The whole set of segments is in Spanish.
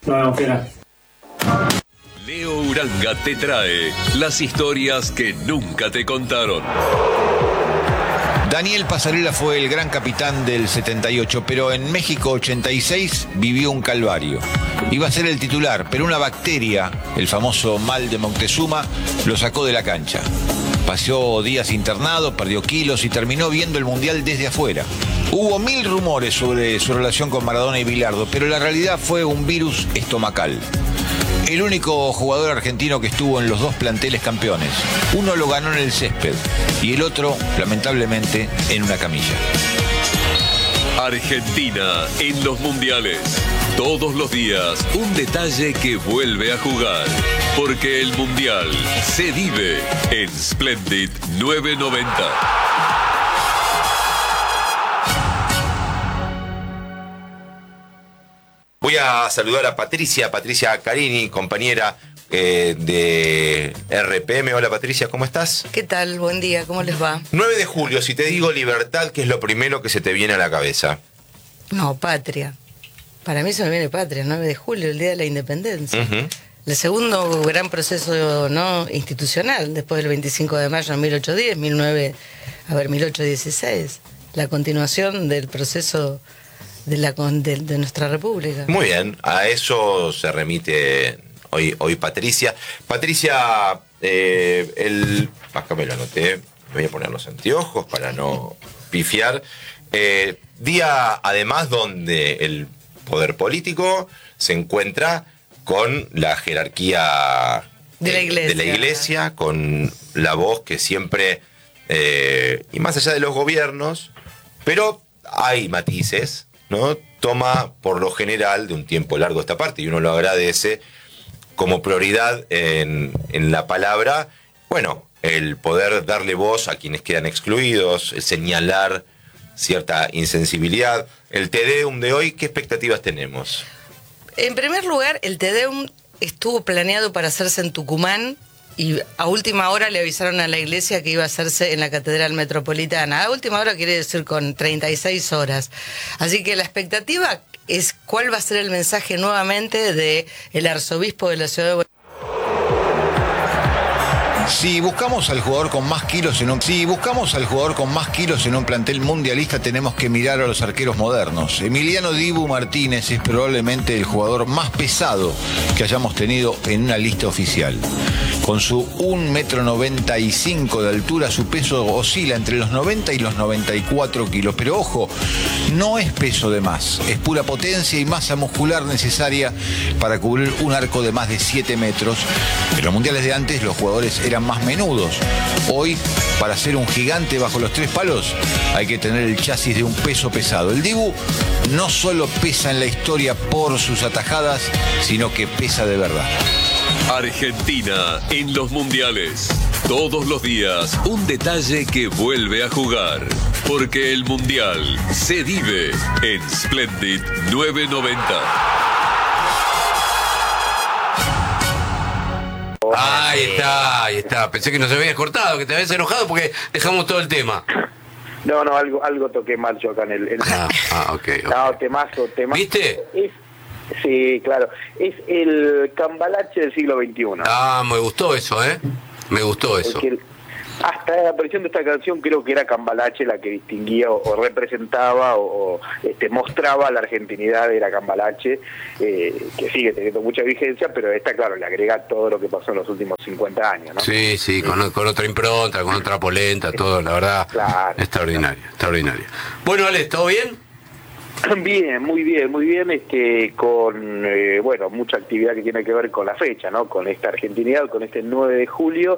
No, espera. Leo Uranga te trae las historias que nunca te contaron. Daniel Pasarela fue el gran capitán del 78, pero en México 86 vivió un calvario. Iba a ser el titular, pero una bacteria, el famoso mal de Moctezuma, lo sacó de la cancha. Pasó días internado, perdió kilos y terminó viendo el Mundial desde afuera. Hubo 1000 rumores sobre su relación con Maradona y Bilardo, pero la realidad fue un virus estomacal. El único jugador argentino que estuvo en los dos planteles campeones. Uno lo ganó en el césped y el otro, lamentablemente, en una camilla. Argentina en los mundiales. Todos los días un detalle que vuelve a jugar. Porque el mundial se vive en Splendid 990. Voy a saludar a Patricia Carini, compañera de RPM. Hola Patricia, ¿cómo estás? ¿Qué tal? Buen día, ¿cómo les va? 9 de julio, si te digo libertad, ¿qué es lo primero que se te viene a la cabeza? No, patria. Para mí se me viene patria, 9 de julio, el día de la independencia. Uh-huh. El segundo gran proceso no institucional, después del 25 de mayo de 1810, 1816. La continuación del proceso de nuestra república. Muy bien, a eso se remite hoy Patricia. Patricia, acá me lo anoté, me voy a poner los anteojos para no pifiar. Día además donde el poder político se encuentra con la jerarquía de la iglesia, con la voz que siempre, y más allá de los gobiernos, pero hay matices, ¿no? Toma por lo general de un tiempo largo esta parte y uno lo agradece como prioridad en la palabra, bueno, el poder darle voz a quienes quedan excluidos, el señalar cierta insensibilidad. El Te Deum de hoy, ¿qué expectativas tenemos? En primer lugar, el Te Deum estuvo planeado para hacerse en Tucumán y a última hora le avisaron a la iglesia que iba a hacerse en la Catedral Metropolitana. A última hora quiere decir con 36 horas. Así que la expectativa es cuál va a ser el mensaje nuevamente del arzobispo de la ciudad de Buenos Aires. Si buscamos al jugador con más kilos en un plantel mundialista, tenemos que mirar a los arqueros modernos. Emiliano Dibu Martínez es probablemente el jugador más pesado que hayamos tenido en una lista oficial. Con su 1,95 m de altura, su peso oscila entre los 90 y los 94 kilos. Pero ojo, no es peso de más, es pura potencia y masa muscular necesaria para cubrir un arco de más de 7 metros. En los mundiales de antes los jugadores eran más menudos. Hoy, para ser un gigante bajo los 3 palos, hay que tener el chasis de un peso pesado. El Dibu no solo pesa en la historia por sus atajadas, sino que pesa de verdad. Argentina en los mundiales. Todos los días un detalle que vuelve a jugar. Porque el mundial se vive en Splendid 990. Ahí está. Pensé que nos habías cortado, que te habías enojado porque dejamos todo el tema. No, algo toqué mal yo acá en el... Ok. No, temazo. ¿Viste? Sí, claro. Es el cambalache del siglo XXI. Me gustó eso, Me gustó eso. Porque hasta la aparición de esta canción creo que era Cambalache la que distinguía o representaba o mostraba la argentinidad de la Cambalache, que sigue teniendo mucha vigencia, pero esta, claro, le agrega todo lo que pasó en los últimos 50 años, ¿no? Sí, con otra impronta, con otra polenta, todo, la verdad, claro, extraordinario. Bueno, Ale, ¿todo bien? Bien, muy bien, con mucha actividad que tiene que ver con la fecha, ¿no? Con esta argentinidad, con este 9 de julio,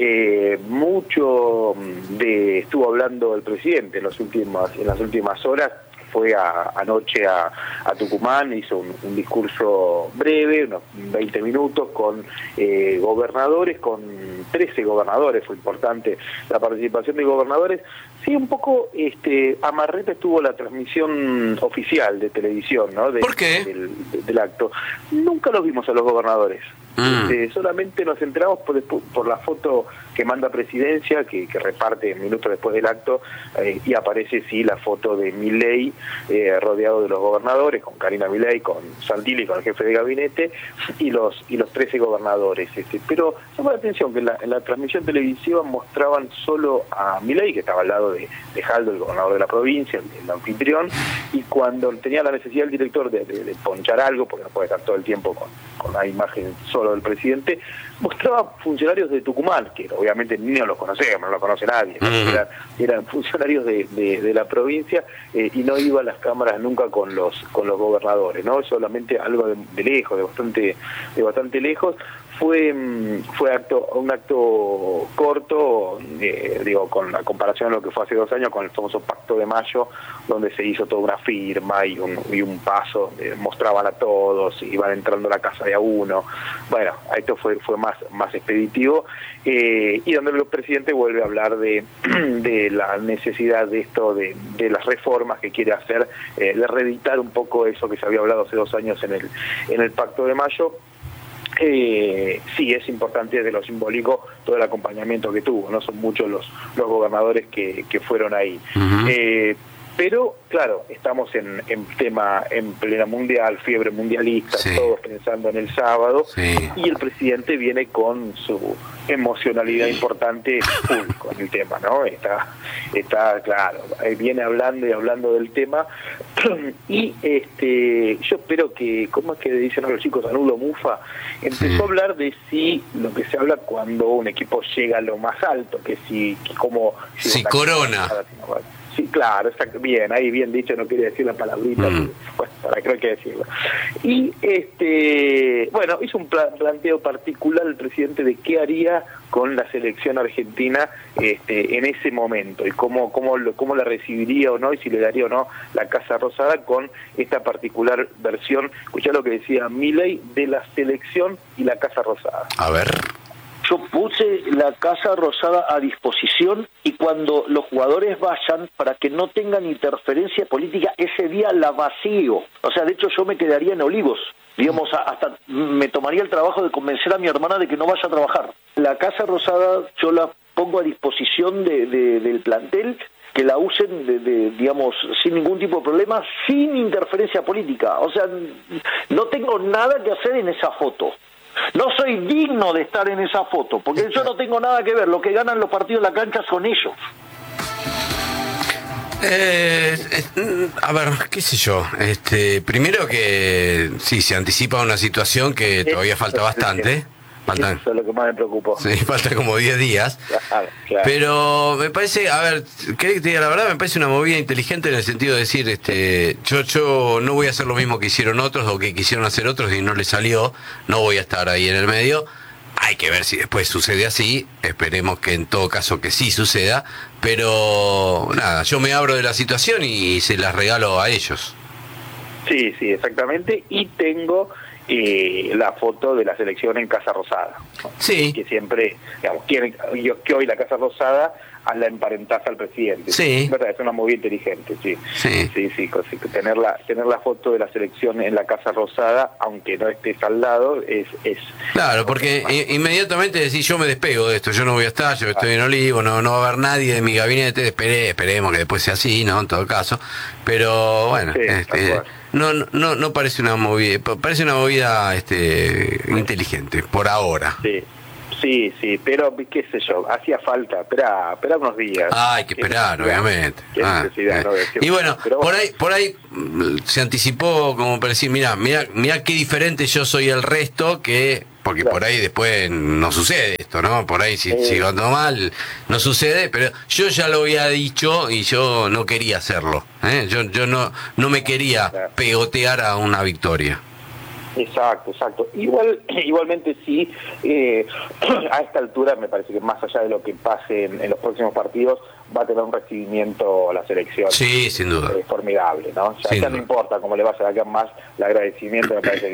estuvo hablando el presidente en las últimas horas. Fue anoche a Tucumán, hizo un discurso breve, unos 20 minutos, con gobernadores, con 13 gobernadores, fue importante la participación de gobernadores. Sí, un poco amarrete estuvo la transmisión oficial de televisión, ¿no? ¿Por qué? Del acto. Nunca los vimos a los gobernadores. Solamente nos enteramos por la foto que manda Presidencia, que reparte minutos después del acto, y aparece sí la foto de Milei rodeado de los gobernadores, con Karina Milei, con Santilli, con el jefe de gabinete, y los 13 gobernadores. Pero llama la atención que en la transmisión televisiva mostraban solo a Milei, que estaba al lado de Jaldo, el gobernador de la provincia, el anfitrión, y cuando tenía la necesidad el director de ponchar algo, porque no puede estar todo el tiempo con la imagen solo del presidente, mostraba funcionarios de Tucumán, que obviamente ni nos los conocemos, no los conoce nadie, eran funcionarios de la provincia, y no iba a las cámaras nunca con los gobernadores, ¿no? Solamente algo de lejos, de bastante lejos. Fue un acto corto, con la comparación a lo que fue hace 2 años con el famoso Pacto de Mayo, donde se hizo toda una firma y un paso, mostraban a todos, iban entrando a la casa de a uno. Bueno, esto fue más expeditivo, y donde el presidente vuelve a hablar de la necesidad de esto, de las reformas que quiere hacer, de reeditar un poco eso que se había hablado hace 2 años en el Pacto de Mayo. Sí, es importante desde lo simbólico todo el acompañamiento que tuvo, no son muchos los gobernadores que fueron ahí. Pero, claro, estamos en plena mundial, fiebre mundialista, sí, todos pensando en el sábado, sí, y el presidente viene con su emocionalidad importante full con el tema, ¿no? Está claro, viene hablando del tema, y yo espero que, ¿cómo es que dicen los chicos? Anulo Mufa, empezó a hablar de si lo que se habla cuando un equipo llega a lo más alto, que si corona. Sí, claro, exacto, bien, ahí bien dicho, no quería decir la palabrita, bueno, para que no hay que decirlo. Y hizo un planteo particular el presidente de qué haría con la selección argentina en ese momento, y cómo la recibiría o no, y si le daría o no la Casa Rosada con esta particular versión. Escuchá lo que decía Milei de la selección y la Casa Rosada. A ver. Yo puse la Casa Rosada a disposición, y cuando los jugadores vayan, para que no tengan interferencia política, ese día la vacío. O sea, de hecho yo me quedaría en Olivos. Digamos, hasta me tomaría el trabajo de convencer a mi hermana de que no vaya a trabajar. La Casa Rosada yo la pongo a disposición del plantel, que la usen digamos, sin ningún tipo de problema, sin interferencia política. O sea, no tengo nada que hacer en esa foto. No soy digno de estar en esa foto, porque yo no tengo nada que ver. Lo que ganan los partidos en la cancha son ellos. A ver, qué sé yo. Primero que sí, se anticipa una situación que todavía falta bastante. Eso es lo que más me preocupó. Sí, falta como 10 días. Claro. Pero me parece, a ver, ¿querés que te diga la verdad? Me parece una movida inteligente en el sentido de decir, yo no voy a hacer lo mismo que hicieron otros o que quisieron hacer otros y no les salió. No voy a estar ahí en el medio. Hay que ver si después sucede así. Esperemos que en todo caso que sí suceda. Pero nada, yo me abro de la situación y se las regalo a ellos. Sí, exactamente. Y tengo la foto de la selección en Casa Rosada. Sí. Que siempre, digamos, que hoy la Casa Rosada la emparentás al presidente. Sí. Es una movida inteligente, sí. Sí. Tener la foto de la selección en la Casa Rosada, aunque no estés al lado, es claro, porque inmediatamente decís, yo me despego de esto, yo no voy a estar, yo estoy en Olivo, no va a haber nadie de mi gabinete, esperemos que después sea así, ¿no? En todo caso. Pero bueno, no parece una movida, parece una movida inteligente, por ahora. Sí, pero qué sé yo, hacía falta, espera unos días. Hay que esperar, obviamente. Y bueno, por ahí se anticipó como para decir, mirá qué diferente yo soy el resto, porque por ahí después no sucede esto, ¿no? Por ahí si lo ando mal, no sucede, pero yo ya lo había dicho y yo no quería hacerlo, yo no me quería pegotear a una victoria. Exacto. Igualmente sí, a esta altura me parece que más allá de lo que pase en los próximos partidos, va a tener un recibimiento a la selección. Sí, sin duda. Formidable, ¿no? Ya no importa cómo le vaya a dar más el agradecimiento, me parece que